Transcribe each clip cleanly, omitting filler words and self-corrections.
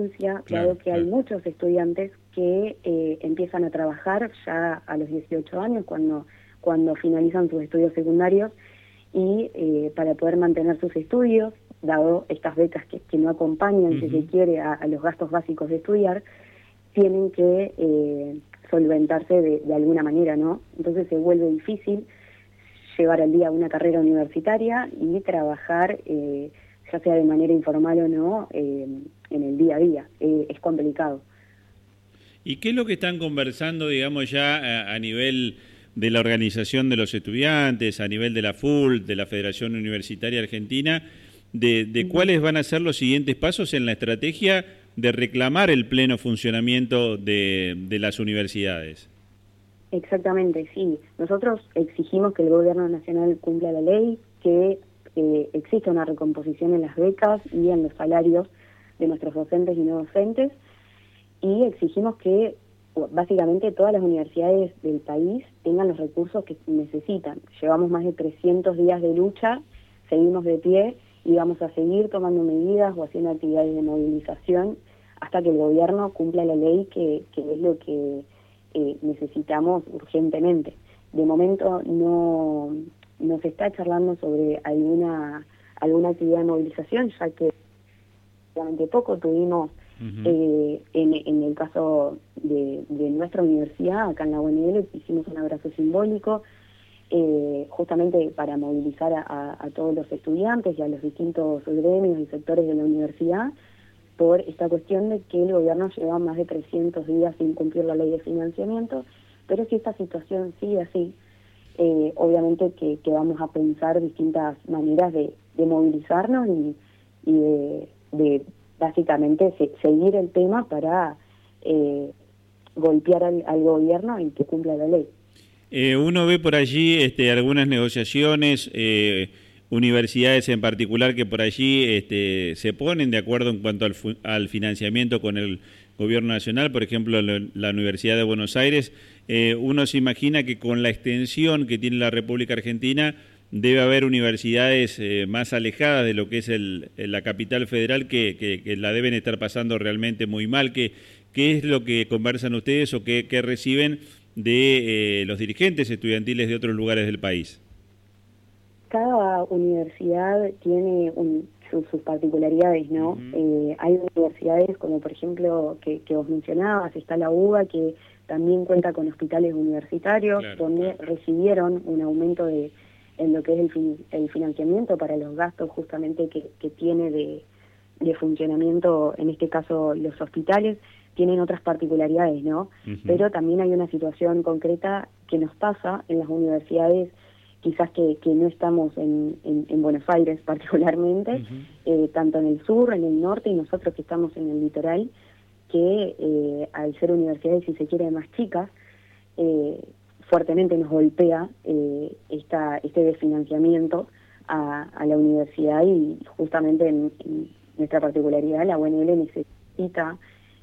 diferencia, dado que hay muchos estudiantes que empiezan a trabajar ya a los 18 años, cuando finalizan sus estudios secundarios, y para poder mantener sus estudios, dado estas becas que no acompañan, si se quiere, a los gastos básicos de estudiar, tienen que solventarse de alguna manera, ¿no? Entonces se vuelve difícil llevar al día una carrera universitaria y trabajar, ya sea de manera informal o no, en el día a día. Es complicado. ¿Y qué es lo que están conversando, digamos, ya a nivel de la organización de los estudiantes, a nivel de la FUL, de la Federación Universitaria Argentina, de cuáles van a ser los siguientes pasos en la estrategia de reclamar el pleno funcionamiento de las universidades? Exactamente, sí. Nosotros exigimos que el Gobierno Nacional cumpla la ley, que exista una recomposición en las becas y en los salarios de nuestros docentes y no docentes, y exigimos que básicamente todas las universidades del país tengan los recursos que necesitan. Llevamos más de 300 días de lucha, seguimos de pie y vamos a seguir tomando medidas o haciendo actividades de movilización hasta que el gobierno cumpla la ley, que es lo que necesitamos urgentemente. De momento no se está charlando sobre alguna actividad de movilización, ya que realmente poco tuvimos en el caso de nuestra universidad, acá en la UNL, hicimos un abrazo simbólico justamente para movilizar a todos los estudiantes y a los distintos gremios y sectores de la universidad por esta cuestión de que el gobierno lleva más de 300 días sin cumplir la ley de financiamiento, pero si esta situación sigue así, obviamente que vamos a pensar distintas maneras de movilizarnos y de básicamente seguir el tema para golpear al gobierno y que cumpla la ley. Uno ve por allí algunas negociaciones, universidades en particular que por allí se ponen de acuerdo en cuanto al financiamiento con el gobierno nacional, por ejemplo la Universidad de Buenos Aires. Uno se imagina que con la extensión que tiene la República Argentina debe haber universidades más alejadas de lo que es la capital federal que la deben estar pasando realmente muy mal. ¿Qué es lo que conversan ustedes o qué reciben de los dirigentes estudiantiles de otros lugares del país? Cada universidad tiene sus particularidades, ¿no? Hay universidades como por ejemplo que vos mencionabas, está la UBA, que también cuenta con hospitales universitarios, donde recibieron un aumento en lo que es el financiamiento para los gastos justamente que tiene de funcionamiento, en este caso los hospitales. Tienen otras particularidades, ¿no? Pero también hay una situación concreta que nos pasa en las universidades, quizás que no estamos en Buenos Aires particularmente, tanto en el sur, en el norte, y nosotros que estamos en el litoral, que al ser universidades, si se quiere, más chicas, fuertemente nos golpea este desfinanciamiento a la universidad, y justamente en nuestra particularidad, la UNL necesita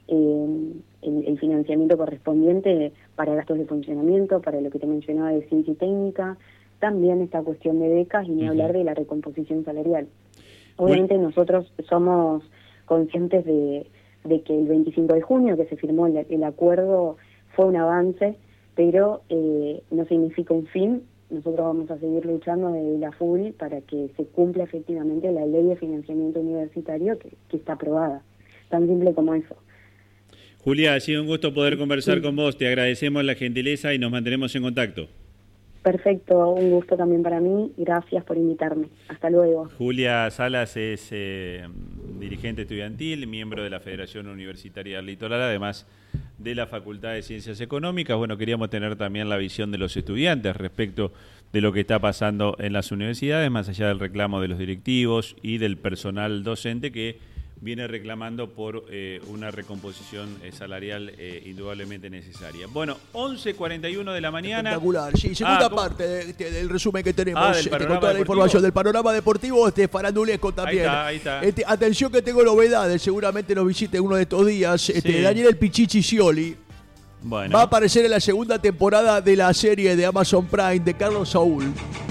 el financiamiento correspondiente para gastos de funcionamiento, para lo que te mencionaba de ciencia y técnica, también esta cuestión de becas y ni hablar de la recomposición salarial. Obviamente nosotros somos conscientes de que el 25 de junio que se firmó el acuerdo fue un avance, pero no significa un fin. Nosotros vamos a seguir luchando desde la FUL para que se cumpla efectivamente la ley de financiamiento universitario que está aprobada. Tan simple como eso. Julia, ha sido un gusto poder conversar con vos. Te agradecemos la gentileza y nos mantenemos en contacto. Perfecto, un gusto también para mí. Gracias por invitarme. Hasta luego. Julia Salas es dirigente estudiantil, miembro de la Federación Universitaria del Litoral, además de la Facultad de Ciencias Económicas. Bueno, queríamos tener también la visión de los estudiantes respecto de lo que está pasando en las universidades, más allá del reclamo de los directivos y del personal docente que viene reclamando por una recomposición salarial indudablemente necesaria. Bueno, 11:41 de la mañana. Espectacular, sí, segunda parte del resumen que tenemos del con toda deportivo. la información del panorama deportivo farandulesco también. Ahí está. Atención que tengo novedades, seguramente nos visite uno de estos días. Sí. Daniel El Pichichi Scioli va a aparecer en la segunda temporada de la serie de Amazon Prime de Carlos Saúl.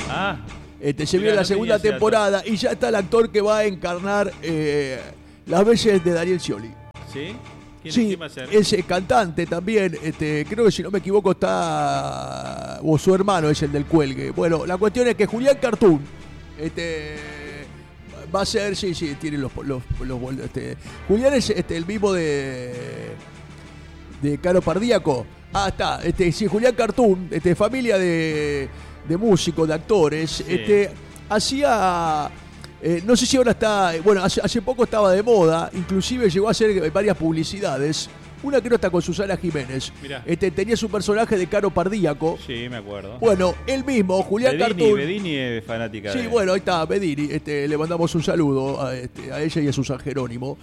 Se viene la segunda temporada y ya está el actor que va a encarnar las veces de Daniel Scioli. ¿Sí? Sí, es cantante también, creo que si no me equivoco está, o su hermano es el del cuelgue. Bueno, la cuestión es que Julián Cartoon, va a ser, sí, tiene los Julián es el mismo de Caro Pardíaco. Ah, está, sí, Julián Cartoon, familia de músicos, de actores, sí. Hacía... no sé si ahora está... Bueno, hace poco estaba de moda, inclusive llegó a hacer varias publicidades. Una que no está con Susana Jiménez. Tenía su personaje de Caro Pardíaco. Sí, me acuerdo. Bueno, él mismo, Julián Cartoon. Bedini es fanática. Sí, bueno, ahí está, Bedini. Le mandamos un saludo a ella y a su San Jerónimo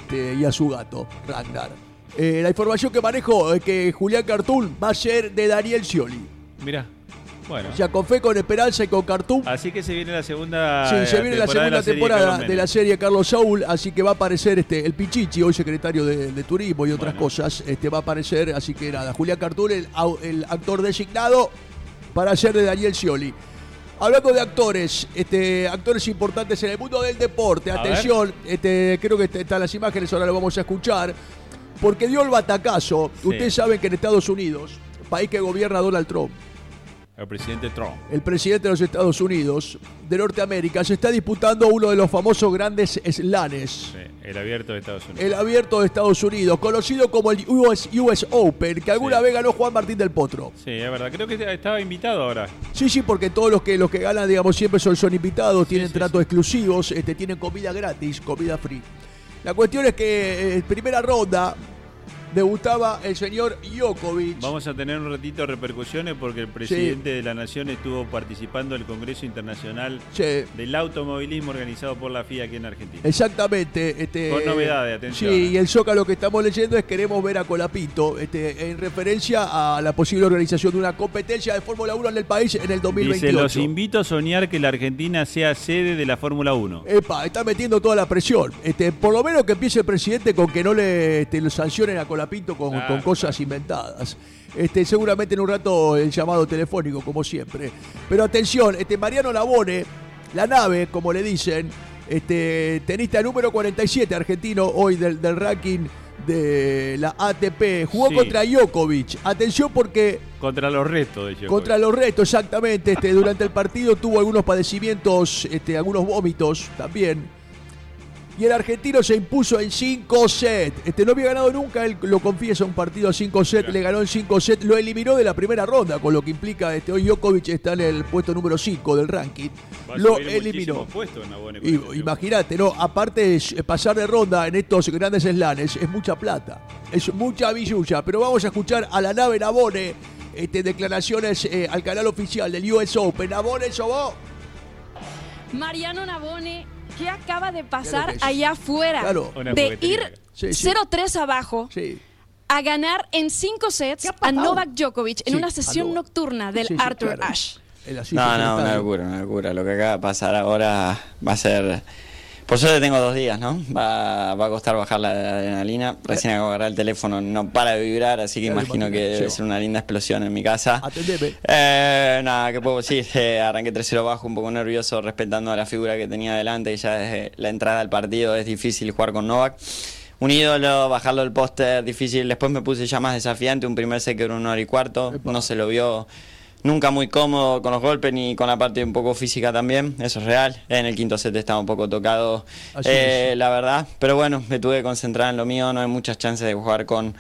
y a su gato, Ragnar. La información que manejo es que Julián Cartoon va a ser de Daniel Scioli. Mirá. Bueno. O sea, con fe, con esperanza y con Cartoon. Así que se viene la segunda temporada. Sí, se viene la segunda temporada de la serie Carlos Saúl. Así que va a aparecer el Pichichi, hoy secretario de Turismo y otras cosas. Va a aparecer, así que nada. Julián Cartoon, el actor designado para ser de Daniel Scioli. Hablando de actores, actores importantes en el mundo del deporte. Atención, creo que están las imágenes, ahora lo vamos a escuchar. Porque dio el batacazo. Sí. Ustedes saben que en Estados Unidos, país que gobierna Donald Trump, el presidente Trump. El presidente de los Estados Unidos, de Norteamérica, se está disputando uno de los famosos grandes slanes. Sí, el abierto de Estados Unidos. El abierto de Estados Unidos, conocido como el US Open, que alguna vez ganó Juan Martín del Potro. Sí, es verdad. Creo que estaba invitado ahora. Sí, porque todos los que ganan, digamos, siempre son invitados, tienen tratos exclusivos, tienen comida gratis, comida free. La cuestión es que primera ronda debutaba el señor Djokovic. Vamos a tener un ratito de repercusiones porque el presidente de la Nación estuvo participando del Congreso Internacional del Automovilismo organizado por la FIA aquí en Argentina. Exactamente. Con novedades, atención. Sí, y el Zócalo que estamos leyendo es queremos ver a Colapinto, en referencia a la posible organización de una competencia de Fórmula 1 en el país en el 2028. Dice, los invito a soñar que la Argentina sea sede de la Fórmula 1. Está metiendo toda la presión. Por lo menos que empiece el presidente con que no le sancionen a Colapinto con cosas inventadas. Seguramente en un rato el llamado telefónico, como siempre. Pero atención, Mariano Navone, la nave, como le dicen, tenista número 47 argentino hoy del ranking de la ATP. Jugó contra Djokovic. Atención porque... Contra los restos de Djokovic. Contra los restos, exactamente. Durante el partido tuvo algunos padecimientos, algunos vómitos también. Y el argentino se impuso en 5 sets. No había ganado nunca, él lo confiesa, un partido a 5 sets. Le ganó en 5 sets. Lo eliminó de la primera ronda, con lo que implica hoy Djokovic está en el puesto número 5 del ranking. Lo eliminó. Imagínate, ¿no? Aparte, pasar de ronda en estos grandes slanes es mucha plata. Es mucha billulla. Pero vamos a escuchar a la nave Navone. Declaraciones al canal oficial del US Open. Navone, Sobó. Mariano Navone, ¿qué acaba de pasar allá afuera? Claro. De ir 0-3 abajo a ganar en 5 sets a Novak Djokovic en una sesión nocturna del Arthur Ashe. No, una locura. Lo que acaba de pasar ahora va a ser... Por suerte tengo 2 días, ¿no? Va a costar bajar la adrenalina. Recién acabo de agarrar el teléfono, no para de vibrar, así que imagino que debe ser una linda explosión en mi casa. Atendeme. Nada, ¿qué puedo decir? Arranqué 3-0 bajo, un poco nervioso, respetando a la figura que tenía delante, y ya desde la entrada al partido es difícil jugar con Novak. Un ídolo, bajarlo del póster, difícil. Después me puse ya más desafiante, un primer set que era 1 hora y cuarto. No se lo vio nunca muy cómodo con los golpes ni con la parte un poco física también, eso es real. En el quinto set estaba un poco tocado, la verdad. Pero bueno, me tuve que concentrar en lo mío, no hay muchas chances de jugar con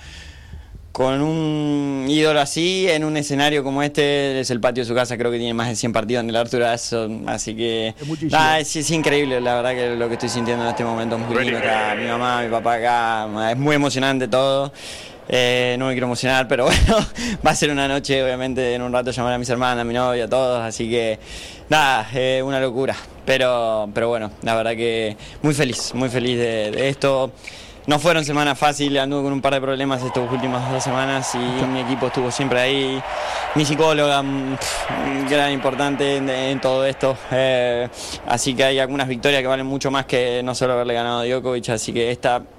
un ídolo así, en un escenario como este. Es el patio de su casa, creo que tiene más de 100 partidos en el Arthur Ashe, así que es increíble, la verdad que lo que estoy sintiendo en este momento es muy lindo acá, mi mamá, mi papá acá, es muy emocionante todo. No me quiero emocionar, pero bueno, va a ser una noche, obviamente, en un rato llamar a mis hermanas, a mi novia, a todos, así que nada, una locura, pero bueno, la verdad que muy feliz de esto. No fueron semanas fáciles, anduve con un par de problemas estas últimas 2 semanas y mi equipo estuvo siempre ahí. Mi psicóloga, gran importante en todo esto. Así que hay algunas victorias que valen mucho más que no solo haberle ganado a Djokovic, así que esta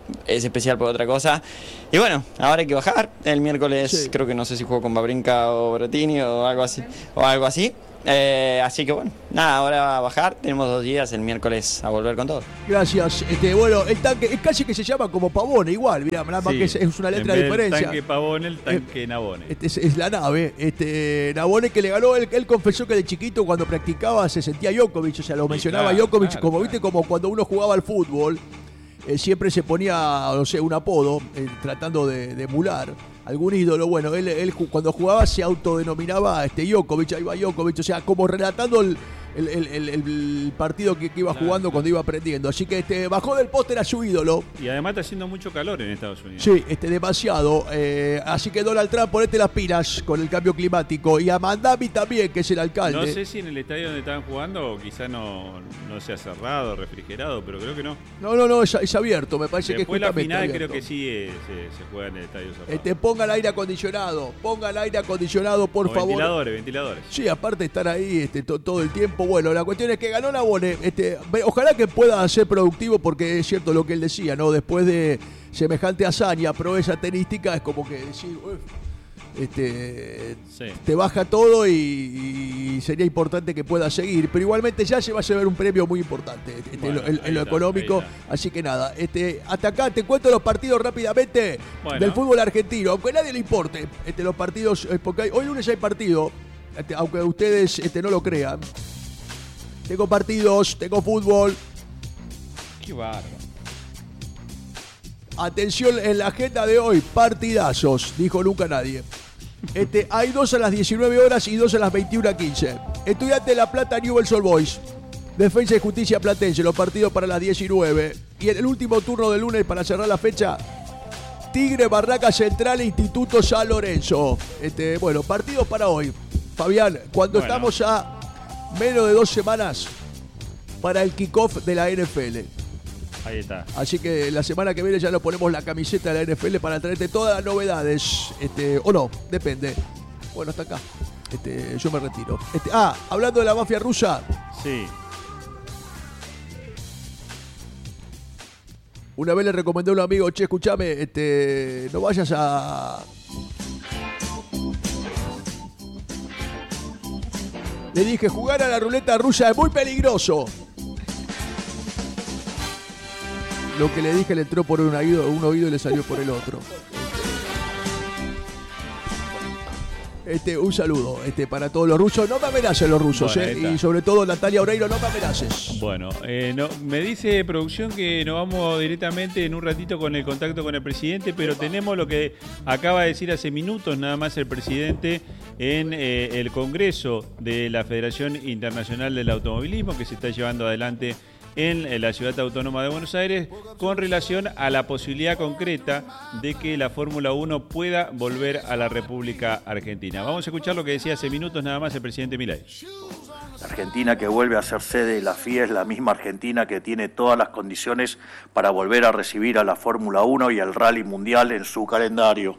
es especial por otra cosa. Y bueno, ahora hay que bajar. El miércoles creo que no sé si juego con Wawrinka o Berrettini o algo así. Así que bueno, nada, ahora va a bajar. Tenemos 2 días, el miércoles a volver con todo. Gracias. Bueno, el tanque es casi que se llama como Pavone, igual, mirá, que es una letra de diferencia. El tanque Pavone, el tanque Navone. Es la nave. Navone que le ganó, él confesó que de chiquito cuando practicaba se sentía Djokovic, o sea, lo mencionaba Djokovic, claro, como viste, como cuando uno jugaba al fútbol. Siempre se ponía, no sé, un apodo, tratando de emular algún ídolo. Bueno, él cuando jugaba se autodenominaba Djokovic, ahí va Djokovic, o sea, como relatando el partido que iba jugando cuando iba aprendiendo. Así que bajó del póster a su ídolo. Y además está haciendo mucho calor en Estados Unidos. Sí, demasiado. Así que Donald Trump, ponete las pilas con el cambio climático. Y a Mandami también, que es el alcalde. No sé si en el estadio donde estaban jugando quizá no se ha cerrado, refrigerado, pero creo que no. No, es abierto, me parece. Después que es la final abierto. Creo que sí se juega en el estadio cerrado. Ponga el aire acondicionado, por favor. Ventiladores. Sí, aparte de estar ahí todo el tiempo. Bueno, la cuestión es que ganó Navone. Ojalá que pueda ser productivo, porque es cierto lo que él decía, ¿no? Después de semejante hazaña, proeza tenística, es como que decir, te baja todo y sería importante que pueda seguir, pero igualmente ya se va a llevar un premio muy importante en lo económico, así que nada, hasta acá te cuento los partidos rápidamente del fútbol argentino, aunque a nadie le importe los partidos, porque hoy lunes hay partido, aunque ustedes no lo crean. Tengo partidos, tengo fútbol. Qué bárbaro. Atención en la agenda de hoy, partidazos, dijo nunca nadie. Hay 2 a las 19 horas y 2 a las 21:15. Estudiante de La Plata, Newell's Old Boys. Defensa y Justicia Platense, los partidos para las 19. Y en el último turno del lunes, para cerrar la fecha, Tigre, Barraca Central e Instituto San Lorenzo. Bueno, partidos para hoy. Fabián, cuando estamos a menos de 2 semanas para el kickoff de la NFL. Ahí está. Así que la semana que viene ya nos ponemos la camiseta de la NFL para traerte todas las novedades. O no, depende. Bueno, hasta acá. Yo me retiro. Hablando de la mafia rusa. Sí. Una vez le recomendé a un amigo, che, escúchame, no vayas a... Le dije, jugar a la ruleta rusa es muy peligroso. Lo que le dije le entró por un oído y le salió por el otro. Un saludo para todos los rusos. No me amenacen los rusos, y sobre todo Natalia Oreiro, no me amenaces. Bueno, me dice producción que nos vamos directamente en un ratito con el contacto con el presidente, pero tenemos lo que acaba de decir hace minutos nada más el presidente en el Congreso de la Federación Internacional del Automovilismo, que se está llevando adelante en la Ciudad Autónoma de Buenos Aires, con relación a la posibilidad concreta de que la Fórmula 1 pueda volver a la República Argentina. Vamos a escuchar lo que decía hace minutos nada más el presidente Milei. La Argentina que vuelve a ser sede de la FIA es la misma Argentina que tiene todas las condiciones para volver a recibir a la Fórmula 1 y al Rally Mundial en su calendario.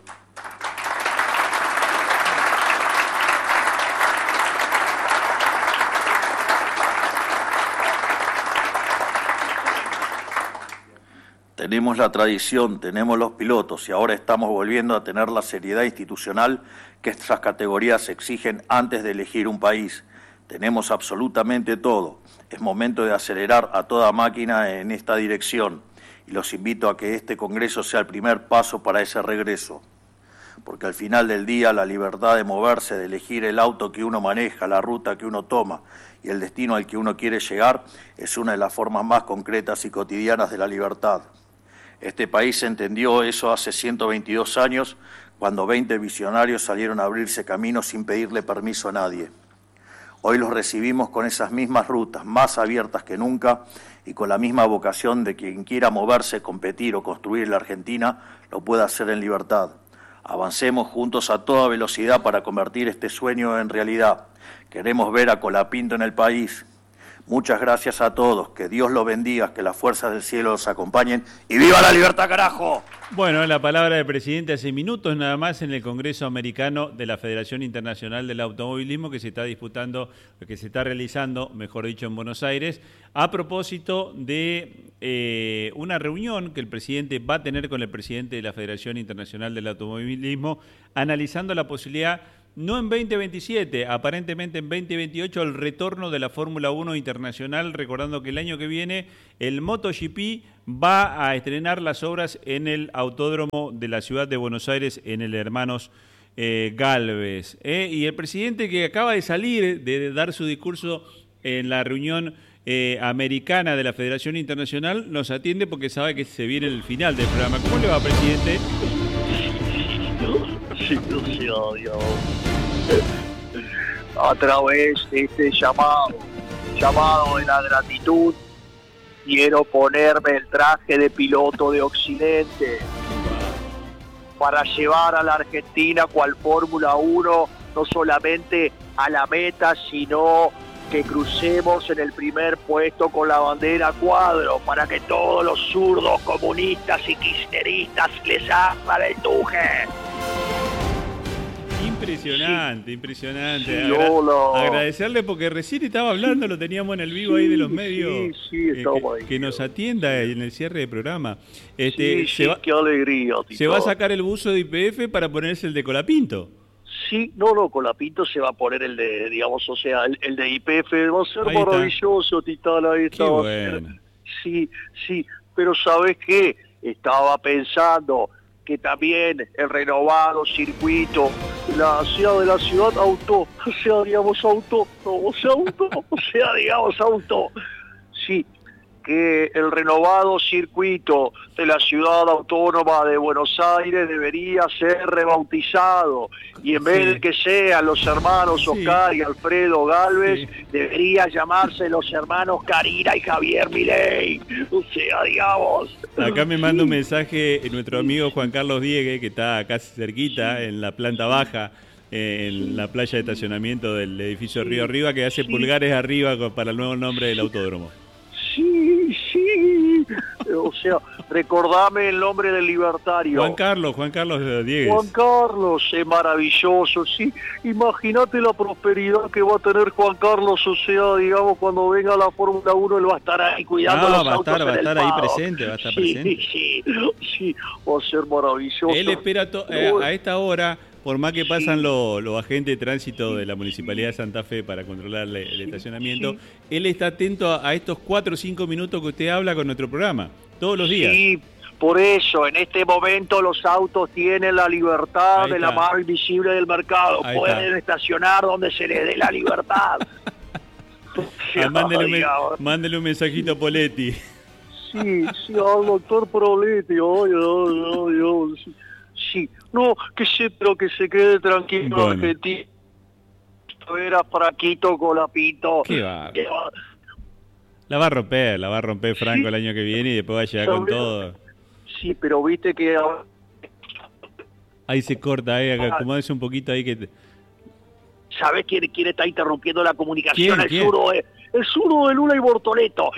Tenemos la tradición, tenemos los pilotos y ahora estamos volviendo a tener la seriedad institucional que estas categorías exigen antes de elegir un país. Tenemos absolutamente todo. Es momento de acelerar a toda máquina en esta dirección y los invito a que este Congreso sea el primer paso para ese regreso. Porque al final del día la libertad de moverse, de elegir el auto que uno maneja, la ruta que uno toma y el destino al que uno quiere llegar es una de las formas más concretas y cotidianas de la libertad. Este país entendió eso hace 122 años, cuando 20 visionarios salieron a abrirse caminos sin pedirle permiso a nadie. Hoy los recibimos con esas mismas rutas, más abiertas que nunca, y con la misma vocación de quien quiera moverse, competir o construir la Argentina, lo pueda hacer en libertad. Avancemos juntos a toda velocidad para convertir este sueño en realidad. Queremos ver a Colapinto en el país. Muchas gracias a todos, que Dios los bendiga, que las fuerzas del cielo los acompañen y ¡viva la libertad, carajo! Bueno, la palabra del presidente hace minutos nada más en el Congreso Americano de la Federación Internacional del Automovilismo que se está realizando, mejor dicho, en Buenos Aires, a propósito de una reunión que el presidente va a tener con el presidente de la Federación Internacional del Automovilismo, analizando la posibilidad, no en 2027, aparentemente en 2028, el retorno de la Fórmula 1 internacional, recordando que el año que viene el MotoGP va a estrenar las obras en el autódromo de la ciudad de Buenos Aires, en el Hermanos Gálvez. Y el presidente, que acaba de salir de dar su discurso en la reunión americana de la Federación Internacional, nos atiende porque sabe que se viene el final del programa. ¿Cómo le va, presidente? A través de este llamado de la gratitud, quiero ponerme el traje de piloto de Occidente para llevar a la Argentina cual Fórmula 1 no solamente a la meta, sino que crucemos en el primer puesto con la bandera cuadro, para que todos los zurdos comunistas y kirchneristas les hagan el tuje. Impresionante, impresionante. Sí, agradecerle porque recién estaba hablando, lo teníamos en el vivo ahí de los medios. Que nos atienda en el cierre del programa. Qué alegría, Tito. ¿Se va a sacar el buzo de YPF para ponerse el de Colapinto? Sí, no, Colapinto se va a poner el de, digamos, o sea, el de YPF. Va a ser ahí maravilloso, está. Titán, ahí está. Qué bueno. Sí, pero ¿sabes qué? Estaba pensando que también el renovado circuito de la ciudad auto, sí, que el renovado circuito de la ciudad autónoma de Buenos Aires debería ser rebautizado, y en vez de que sean los hermanos Oscar y Alfredo Gálvez, debería llamarse los hermanos Karina y Javier Milei. O sea, digamos. Acá me manda un mensaje nuestro amigo Juan Carlos Diegue, que está casi cerquita, en la planta baja, en la playa de estacionamiento del edificio Río Arriba, que hace pulgares arriba para el nuevo nombre del autódromo. Sí, o sea, recordame el nombre del libertario. Juan Carlos Diegues. Juan Carlos, es maravilloso, sí. Imagínate la prosperidad que va a tener Juan Carlos, o sea, digamos, cuando venga la Fórmula 1, él va a estar ahí cuidando los autos. Va a estar ahí presente, va a estar presente. Sí, va a ser maravilloso. Él espera a esta hora. Por más que pasan los agentes de tránsito de la Municipalidad de Santa Fe para controlar el estacionamiento, él está atento a estos 4 o 5 minutos que usted habla con nuestro programa, todos los días. Sí, por eso, en este momento los autos tienen la libertad de la más visible del mercado. Pueden estacionar donde se les dé la libertad. Mándele un mensajito a Poletti. Sí, al doctor Poletti. Sí, no, pero que se quede tranquilo, bueno. Argentina. Ver a Franquito Colapinto. ¿Qué va? La va a romper Franco el año que viene y después va a llegar con todo. Sí, pero viste que... Ahí se corta, acomódese un poquito ahí que... ¿Sabés quién está interrumpiendo la comunicación? El zurdo de Lula y Bortoleto.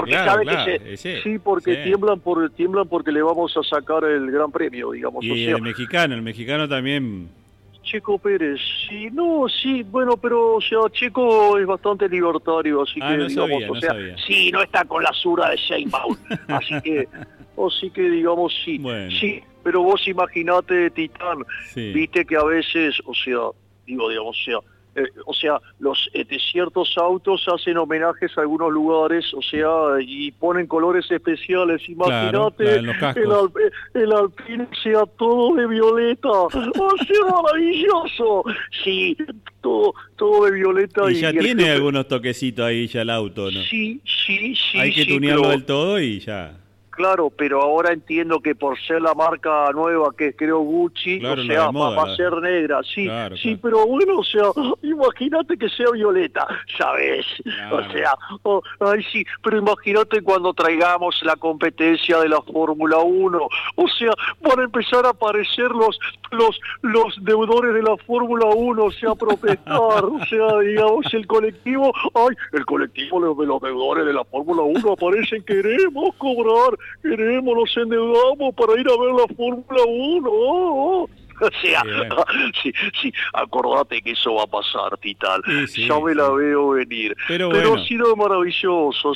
Tiemblan porque le vamos a sacar el gran premio, digamos. Y el mexicano también. Checo Pérez, bueno, pero o sea, Checo es bastante libertario, así que digamos, sabía. Sí, no está con la zurda de Sheinbaum, así que digamos Bueno. Sí, pero vos imaginate, Titán, viste que a veces, los ciertos autos hacen homenajes a algunos lugares, y ponen colores especiales. Imagínate, el Alpine sea todo de violeta. Maravilloso. Sí, todo de violeta. Y ya tiene algunos toquecitos ahí ya el auto, ¿no? Sí. Hay que tunearlo del todo y ya. Claro, pero ahora entiendo que por ser la marca nueva que es creo Gucci, claro, o sea, moda, va a ser negra, sí, claro, sí, claro. pero bueno, o sea, imagínate que sea violeta, ¿sabes? Claro. O sea, ay sí, pero imagínate cuando traigamos la competencia de la Fórmula 1, o sea, van a empezar a aparecer los deudores de la Fórmula 1, o sea, a protestar, o sea, digamos, el colectivo de los deudores de la Fórmula 1 aparecen, queremos cobrar, nos endeudamos para ir a ver la Fórmula 1. O sea, sí, acordate que eso va a pasar, Tital. Ya me la veo venir. Pero bueno. Ha sido maravilloso,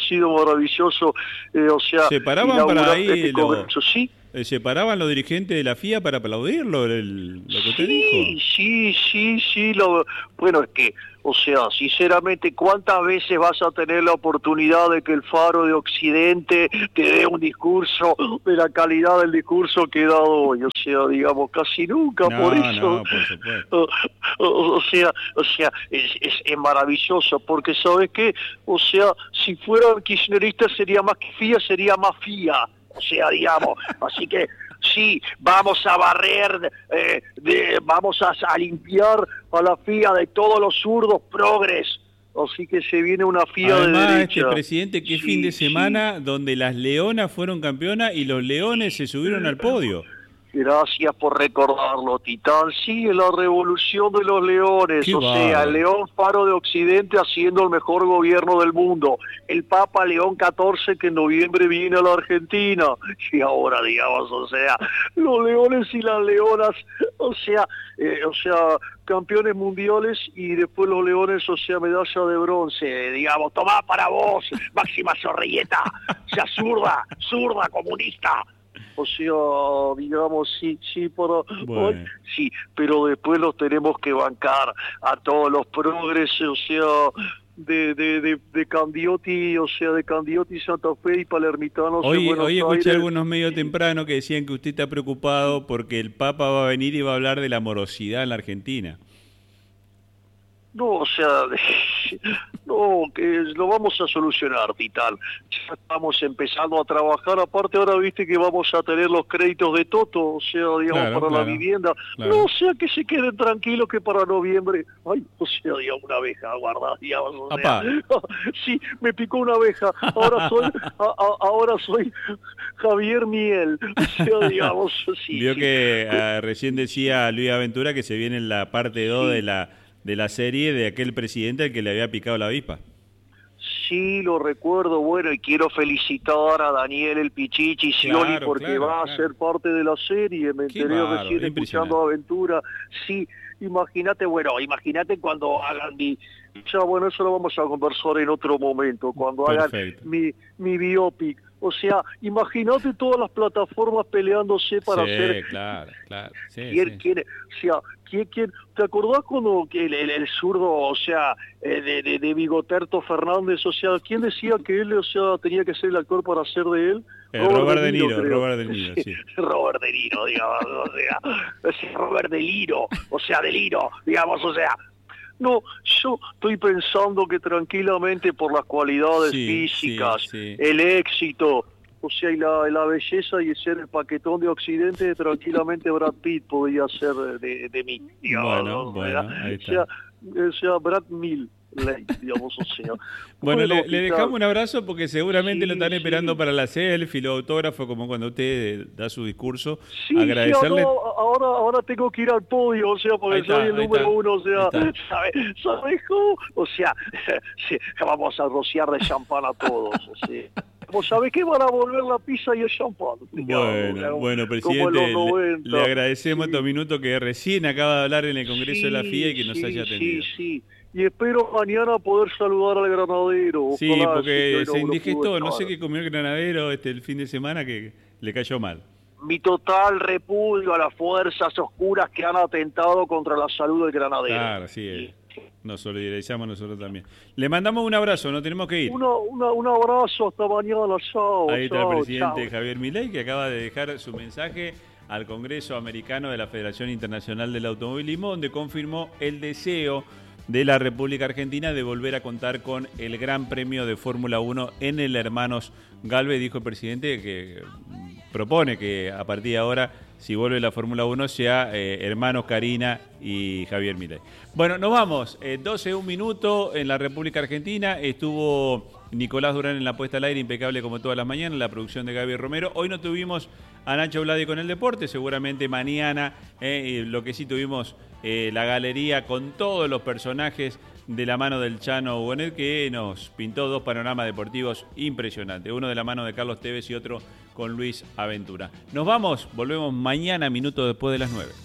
o sea... ¿Se paraban para ahí ¿Sí? ¿Se paraban los dirigentes de la FIA para aplaudirlo, lo que usted dijo? Sí. Bueno, es que, o sea, sinceramente, ¿cuántas veces vas a tener la oportunidad de que el Faro de Occidente te dé un discurso de la calidad del discurso que he dado hoy? O sea, digamos, casi nunca, por eso. No, por supuesto. O sea, es maravilloso, porque ¿sabes qué? O sea, si fueran kirchneristas sería más que FIA, sería más FIA. O sea, digamos, así que sí, vamos a barrer, vamos a limpiar a la FIA de todos los zurdos progres. Así que se viene una FIA de derecha. Presidente, qué fin de semana donde las Leonas fueron campeonas y los Leones se subieron al podio. Gracias por recordarlo, Titán. Sí, la revolución de los leones, sea, el León Faro de Occidente haciendo el mejor gobierno del mundo. El Papa León XIV que en noviembre viene a la Argentina. Y ahora, digamos, o sea, los leones y las leonas, o sea, campeones mundiales y después los leones, o sea, medalla de bronce, digamos, tomá para vos, Máxima Zorrilleta, o sea, zurda, comunista. O sea, digamos, sí, bueno. Sí, pero después los tenemos que bancar a todos los progresos, o sea, de Candioti, o sea, de Candioti, Santa Fe y palermitanos. Hoy escuché algunos medios temprano que decían que usted está preocupado porque el Papa va a venir y va a hablar de la morosidad en la Argentina. No, o sea, no, que lo vamos a solucionar, Tital. Ya estamos empezando a trabajar. Aparte, ahora viste que vamos a tener los créditos de Toto, o sea, digamos, para la vivienda. Claro. No, o sea, que se queden tranquilos que para noviembre, o sea, digamos, una abeja guardada, digamos, o sea, sí, me picó una abeja. Ahora soy Javier Miel, o sea, digamos, sí. Vio que recién decía Luis Aventura que se viene en la parte 2 de la serie de aquel presidente al que le había picado la avispa. Sí, lo recuerdo, bueno, y quiero felicitar a Daniel el Pichichi Scioli porque va a ser parte de la serie, me enteré recién escuchando Aventura. Sí, imagínate cuando hagan bueno, eso lo vamos a conversar en otro momento, cuando hagan mi biopic. O sea, imagínate todas las plataformas peleándose para hacer... Claro. ¿Quién? ¿Te acordás cuando el zurdo, o sea, de Bigoterto Fernández, o sea, quién decía que él, o sea, tenía que ser el actor para hacer de él? Robert De Niro, sí. Robert De Niro, digamos, o sea, Robert De Niro, o sea, De Niro, digamos, o sea... No, yo estoy pensando que tranquilamente por las cualidades físicas, el éxito, o sea, y la belleza y ser el paquetón de Occidente, tranquilamente Brad Pitt podría ser de mí, digamos. Bueno, ahí está. O sea, Brad Mill. Digamos, o sea. Bueno, le dejamos un abrazo porque seguramente lo están esperando para la selfie, los autógrafos, como cuando usted da su discurso. Agradecerle. Ahora tengo que ir al podio, o sea, porque soy el número 1, o sea, ¿sabes cómo? O sea, vamos a rociar de champán a todos, o sea. Vos sabés que van a volver la pizza y el champán. Bueno, presidente, le agradecemos estos minutos que recién acaba de hablar en el Congreso de la FIA y que nos haya atendido. Sí. Y espero mañana poder saludar al granadero. Sí, porque se indigestó, no sé qué comió el granadero el fin de semana que le cayó mal. Mi total repudio a las fuerzas oscuras que han atentado contra la salud del granadero. Claro, sí. Nos solidarizamos nosotros también. Le mandamos un abrazo, nos tenemos que ir. Un abrazo, hasta mañana, chao. Ahí está el presidente Javier Milei, que acaba de dejar su mensaje al Congreso Americano de la Federación Internacional del Automovilismo, donde confirmó el deseo de la República Argentina de volver a contar con el Gran Premio de Fórmula 1 en el Hermanos Galvez. Dijo el presidente que propone que a partir de ahora, si vuelve la Fórmula 1, sea Hermanos Karina y Javier Milei. Bueno, nos vamos. 12, 1 minuto en la República Argentina. Estuvo Nicolás Durán en la puesta al aire, impecable como todas las mañanas, la producción de Gaby Romero. Hoy no tuvimos a Nacho Bladi con el deporte, seguramente mañana. Lo que sí tuvimos, la galería con todos los personajes de la mano del Chano Bonet, que nos pintó 2 panoramas deportivos impresionantes. Uno de la mano de Carlos Tevez y otro con Luis Aventura. Nos vamos, volvemos mañana, minutos después de las 9.